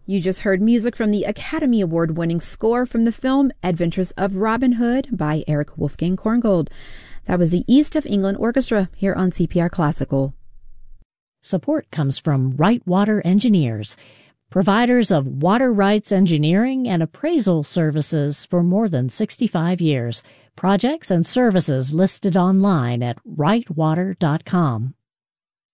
You just heard music from the Academy Award-winning score from the film Adventures of Robin Hood by Eric Wolfgang Korngold. That was the East of England Orchestra here on CPR Classical. Support comes from Right Water Engineers, providers of water rights engineering and appraisal services for more than 65 years. Projects and services listed online at rightwater.com.